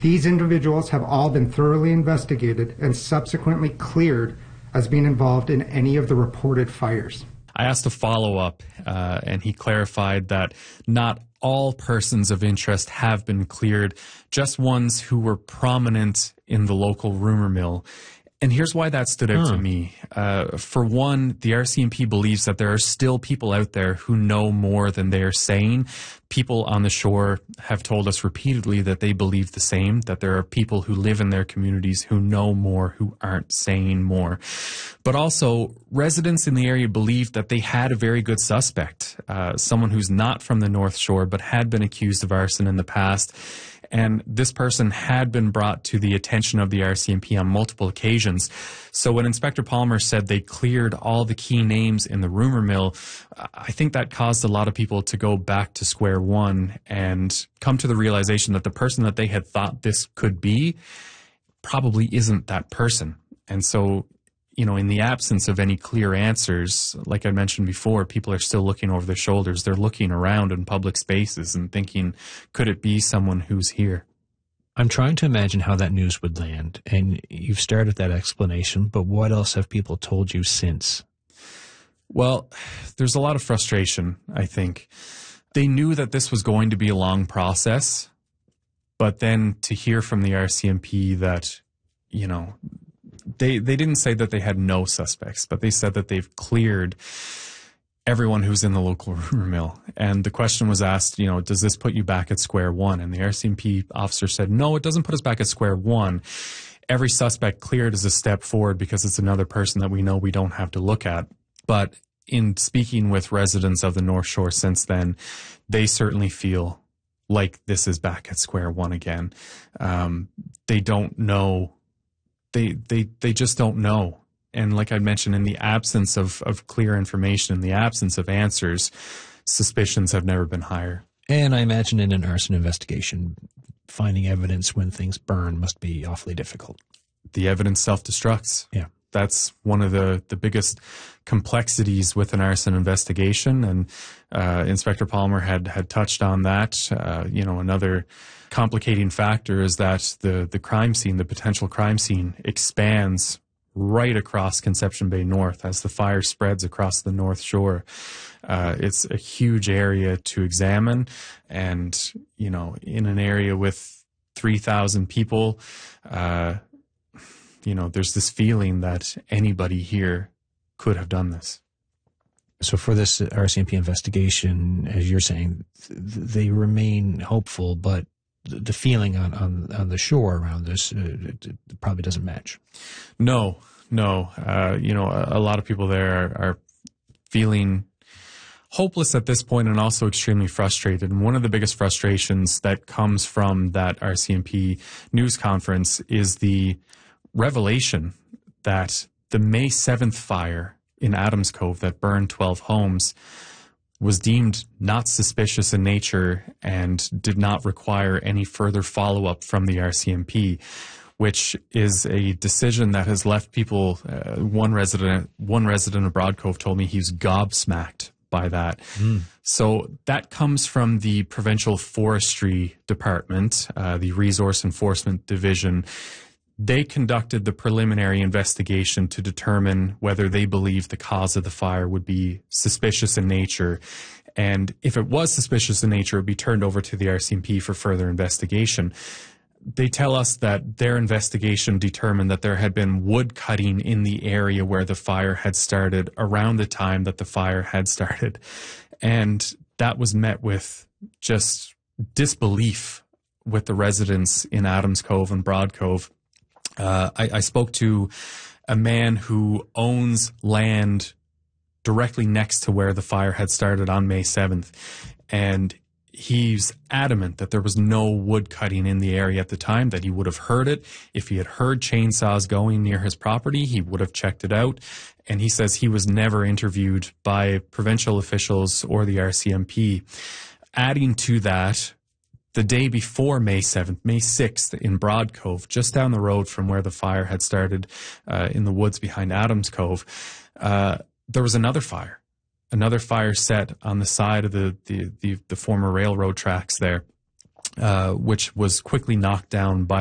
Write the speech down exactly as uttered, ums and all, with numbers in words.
These individuals have all been thoroughly investigated and subsequently cleared as being involved in any of the reported fires. I asked a follow-up, uh, and he clarified that not all persons of interest have been cleared, just ones who were prominent in the local rumor mill. And here's why that stood out huh. to me. Uh, for one, the R C M P believes that there are still people out there who know more than they are saying. People on the shore have told us repeatedly that they believe the same, that there are people who live in their communities who know more, who aren't saying more. But also, residents in the area believed that they had a very good suspect, uh, someone who's not from the North Shore but had been accused of arson in the past. And this person had been brought to the attention of the R C M P on multiple occasions. So when Inspector Palmer said they cleared all the key names in the rumor mill, I think that caused a lot of people to go back to square one and come to the realization that the person that they had thought this could be probably isn't that person. And so, you know, in the absence of any clear answers, like I mentioned before, people are still looking over their shoulders. They're looking around in public spaces and thinking, could it be someone who's here? I'm trying to imagine how that news would land, and you've started that explanation, but what else have people told you since? Well, there's a lot of frustration, I think. They knew that this was going to be a long process, but then to hear from the R C M P that, you know, They they didn't say that they had no suspects, but they said that they've cleared everyone who's in the local rumor mill. And the question was asked, you know, does this put you back at square one? And the R C M P officer said, no, it doesn't put us back at square one. Every suspect cleared is a step forward because it's another person that we know we don't have to look at. But in speaking with residents of the North Shore since then, they certainly feel like this is back at square one again. Um, they don't know. They, they, they just don't know. And like I mentioned, in the absence of, of clear information, in the absence of answers, suspicions have never been higher. And I imagine in an arson investigation, finding evidence when things burn must be awfully difficult. The evidence self-destructs. Yeah. That's one of the, the biggest complexities with an arson investigation. And uh, Inspector Palmer had, had touched on that. Uh, you know, another complicating factor is that the, the crime scene, the potential crime scene, expands right across Conception Bay North as the fire spreads across the North Shore. Uh, it's a huge area to examine. And, you know, in an area with three thousand people, uh, you know, there's this feeling that anybody here could have done this. So for this R C M P investigation, as you're saying, th- they remain hopeful, but the feeling on, on, on the shore around this uh, it, it probably doesn't match. No, no. Uh, you know, a, a lot of people there are, are feeling hopeless at this point and also extremely frustrated. And one of the biggest frustrations that comes from that R C M P news conference is the revelation that the May seventh fire in Adams Cove that burned twelve homes was deemed not suspicious in nature and did not require any further follow-up from the R C M P, which is a decision that has left people, uh, one resident one resident of Broad Cove told me he's gobsmacked by that. Mm. So that comes from the Provincial Forestry Department, uh, the Resource Enforcement Division. They conducted the preliminary investigation to determine whether they believe the cause of the fire would be suspicious in nature. And if it was suspicious in nature, it would be turned over to the R C M P for further investigation. They tell us that their investigation determined that there had been wood cutting in the area where the fire had started around the time that the fire had started. And that was met with just disbelief with the residents in Adams Cove and Broad Cove. Uh, I, I spoke to a man who owns land directly next to where the fire had started on May seventh, and he's adamant that there was no wood cutting in the area at the time, that he would have heard it. If he had heard chainsaws going near his property, he would have checked it out. And he says he was never interviewed by provincial officials or the R C M P. Adding to that, the day before May seventh, May sixth, in Broad Cove, just down the road from where the fire had started uh, in the woods behind Adams Cove, uh, there was another fire. Another fire set on the side of the, the, the, the former railroad tracks there. uh, which was quickly knocked down by